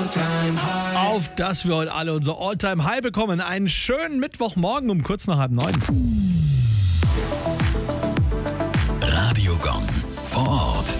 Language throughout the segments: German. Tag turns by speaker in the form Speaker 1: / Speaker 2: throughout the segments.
Speaker 1: Auf dass wir heute alle unser All-Time-High bekommen. Einen schönen Mittwochmorgen um kurz nach 8:30.
Speaker 2: Radio Gong vor Ort.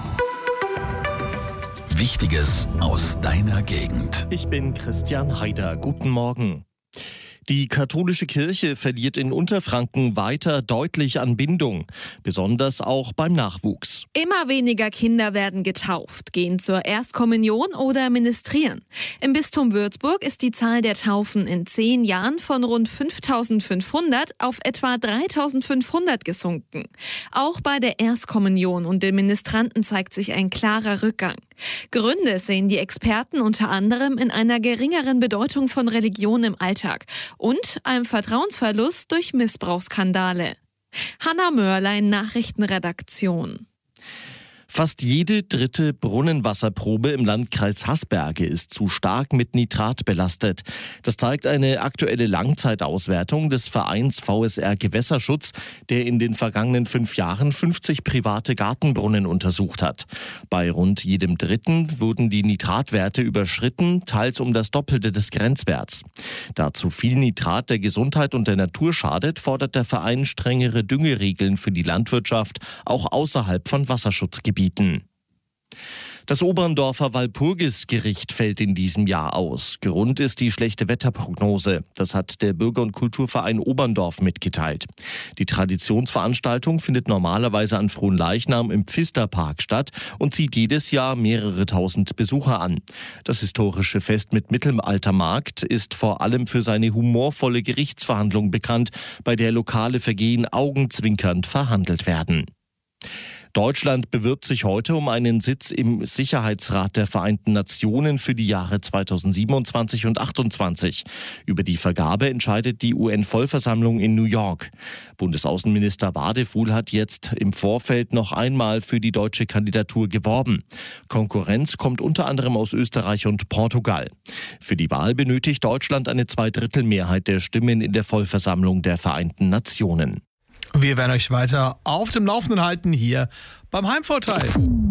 Speaker 2: Wichtiges aus deiner Gegend.
Speaker 3: Ich bin Christian Haider. Guten Morgen. Die katholische Kirche verliert in Unterfranken weiter deutlich an Bindung, besonders auch beim Nachwuchs.
Speaker 4: Immer weniger Kinder werden getauft, gehen zur Erstkommunion oder ministrieren. Im Bistum Würzburg ist die Zahl der Taufen in 10 Jahren von rund 5.500 auf etwa 3.500 gesunken. Auch bei der Erstkommunion und den Ministranten zeigt sich ein klarer Rückgang. Gründe sehen die Experten unter anderem in einer geringeren Bedeutung von Religion im Alltag und einem Vertrauensverlust durch Missbrauchsskandale. Hanna Mörlein, Nachrichtenredaktion.
Speaker 3: Fast jede dritte Brunnenwasserprobe im Landkreis Haßberge ist zu stark mit Nitrat belastet. Das zeigt eine aktuelle Langzeitauswertung des Vereins VSR Gewässerschutz, der in den vergangenen 5 Jahren 50 private Gartenbrunnen untersucht hat. Bei rund jedem dritten wurden die Nitratwerte überschritten, teils um das Doppelte des Grenzwerts. Da zu viel Nitrat der Gesundheit und der Natur schadet, fordert der Verein strengere Düngeregeln für die Landwirtschaft, auch außerhalb von Wasserschutzgebieten. Das Oberndorfer Walpurgisgericht fällt in diesem Jahr aus. Grund ist die schlechte Wetterprognose. Das hat der Bürger- und Kulturverein Oberndorf mitgeteilt. Die Traditionsveranstaltung findet normalerweise an Fronleichnam im Pfisterpark statt und zieht jedes Jahr mehrere tausend Besucher an. Das historische Fest mit Mittelaltermarkt ist vor allem für seine humorvolle Gerichtsverhandlung bekannt, bei der lokale Vergehen augenzwinkernd verhandelt werden. Deutschland bewirbt sich heute um einen Sitz im Sicherheitsrat der Vereinten Nationen für die Jahre 2027 und 2028. Über die Vergabe entscheidet die UN-Vollversammlung in New York. Bundesaußenminister Wadefuhl hat jetzt im Vorfeld noch einmal für die deutsche Kandidatur geworben. Konkurrenz kommt unter anderem aus Österreich und Portugal. Für die Wahl benötigt Deutschland eine 2/3 der Stimmen in der Vollversammlung der Vereinten Nationen.
Speaker 1: Wir werden euch weiter auf dem Laufenden halten hier beim Heimvorteil.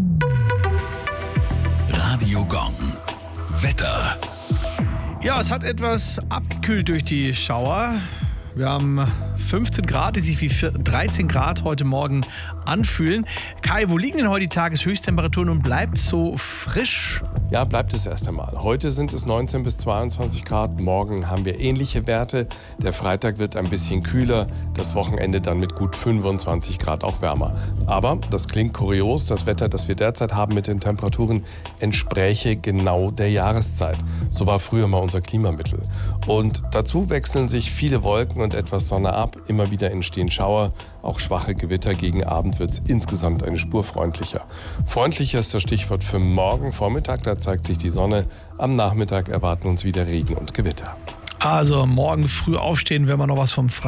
Speaker 2: Radio Gong. Wetter.
Speaker 1: Ja, es hat etwas abgekühlt durch die Schauer. Wir haben 15 Grad, die sich wie 13 Grad heute Morgen anfühlen. Kai, wo liegen denn heute die Tageshöchsttemperaturen und bleibt so frisch?
Speaker 5: Ja, bleibt es erst einmal. Heute sind es 19 bis 22 Grad, morgen haben wir ähnliche Werte. Der Freitag wird ein bisschen kühler, das Wochenende dann mit gut 25 Grad auch wärmer. Aber das klingt kurios, das Wetter, das wir derzeit haben mit den Temperaturen, entspräche genau der Jahreszeit. So war früher mal unser Klimamittel. Und dazu wechseln sich viele Wolken und etwas Sonne ab. Immer wieder entstehen Schauer, auch schwache Gewitter. Gegen Abend wird es insgesamt eine Spur freundlicher. Freundlicher ist das Stichwort für morgen Vormittag. Da zeigt sich die Sonne. Am Nachmittag erwarten uns wieder Regen und Gewitter.
Speaker 1: Also morgen früh aufstehen, wenn man noch was vom